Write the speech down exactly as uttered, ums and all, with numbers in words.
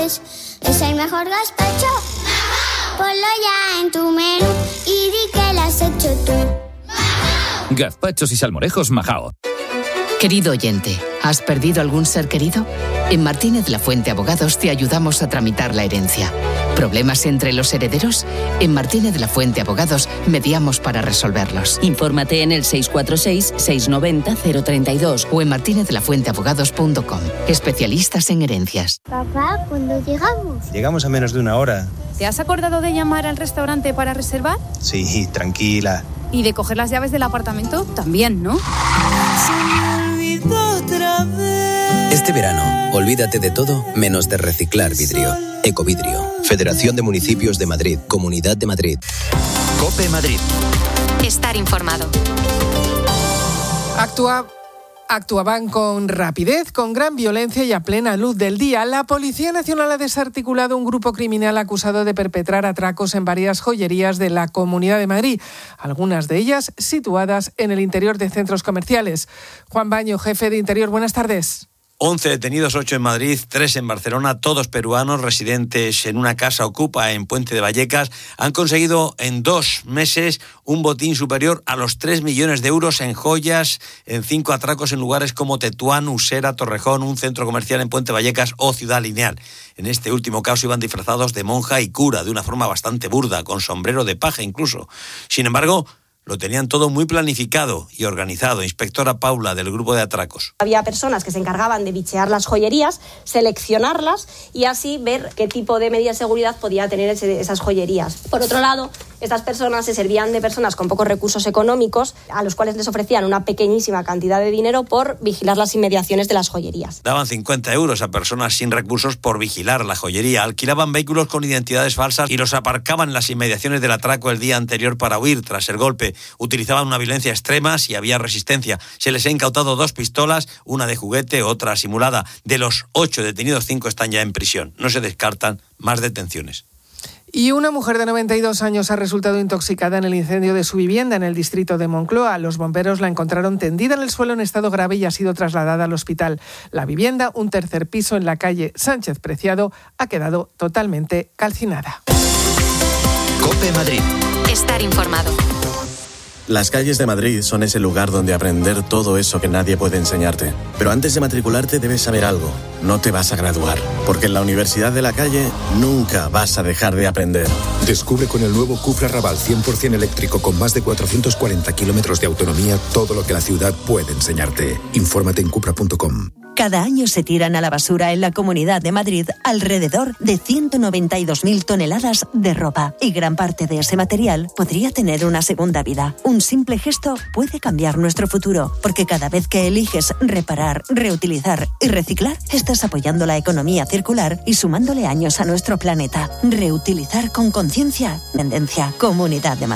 Es el mejor gazpacho. Ponlo ya en tu menú y di que lo has hecho tú. Gazpachos y salmorejos Majao. Querido oyente, ¿has perdido algún ser querido? En Martínez La Fuente Abogados te ayudamos a tramitar la herencia. ¿Problemas entre los herederos? En Martínez La Fuente Abogados mediamos para resolverlos. Infórmate en el seis cuatro seis, seis nueve cero, cero tres dos o en martinez de la fuente abogados punto com. Especialistas en herencias. Papá, ¿cuándo llegamos? Llegamos a menos de una hora. ¿Te has acordado de llamar al restaurante para reservar? Sí, tranquila. ¿Y de coger las llaves del apartamento? También, ¿no? Este verano, olvídate de todo menos de reciclar vidrio. Ecovidrio. Federación de Municipios de Madrid. Comunidad de Madrid. COPE Madrid. Estar informado. Actúa... Actuaban con rapidez, con gran violencia y a plena luz del día. La Policía Nacional ha desarticulado un grupo criminal acusado de perpetrar atracos en varias joyerías de la Comunidad de Madrid, algunas de ellas situadas en el interior de centros comerciales. Juan Baño, jefe de Interior, buenas tardes. once detenidos, ocho en Madrid, tres en Barcelona, todos peruanos residentes en una casa ocupa en Puente de Vallecas, han conseguido en dos meses un botín superior a los tres millones de euros en joyas, en cinco atracos en lugares como Tetuán, Usera, Torrejón, un centro comercial en Puente Vallecas o Ciudad Lineal. En este último caso iban disfrazados de monja y cura, de una forma bastante burda, con sombrero de paja incluso. Sin embargo, lo tenían todo muy planificado y organizado. Inspectora Paula, del grupo de atracos. Había personas que se encargaban de bichear las joyerías, seleccionarlas y así ver qué tipo de medidas de seguridad podía tener ese, esas joyerías. Por otro lado, estas personas se servían de personas con pocos recursos económicos, a los cuales les ofrecían una pequeñísima cantidad de dinero por vigilar las inmediaciones de las joyerías. Daban cincuenta euros a personas sin recursos por vigilar la joyería. Alquilaban vehículos con identidades falsas y los aparcaban en las inmediaciones del atraco el día anterior para huir tras el golpe. Utilizaban una violencia extrema si había resistencia. Se les ha incautado dos pistolas, una de juguete, otra simulada. De los ocho detenidos, cinco están ya en prisión. No se descartan más detenciones. Y una mujer de noventa y dos años ha resultado intoxicada en el incendio de su vivienda en el distrito de Moncloa. Los bomberos la encontraron tendida en el suelo en estado grave y ha sido trasladada al hospital. La vivienda, un tercer piso en la calle Sánchez Preciado, ha quedado totalmente calcinada. COPE Madrid. Estar informado. Las calles de Madrid son ese lugar donde aprender todo eso que nadie puede enseñarte. Pero antes de matricularte debes saber algo. No te vas a graduar, porque en la Universidad de la Calle nunca vas a dejar de aprender. Descubre con el nuevo Cupra Raval cien por ciento eléctrico con más de cuatrocientos cuarenta kilómetros de autonomía todo lo que la ciudad puede enseñarte. Infórmate en cupra punto com. Cada año se tiran a la basura en la Comunidad de Madrid alrededor de ciento noventa y dos mil toneladas de ropa. Y gran parte de ese material podría tener una segunda vida. Un simple gesto puede cambiar nuestro futuro, porque cada vez que eliges reparar, reutilizar y reciclar, estás apoyando la economía circular y sumándole años a nuestro planeta. Reutilizar con conciencia. Tendencia Comunidad de Madrid.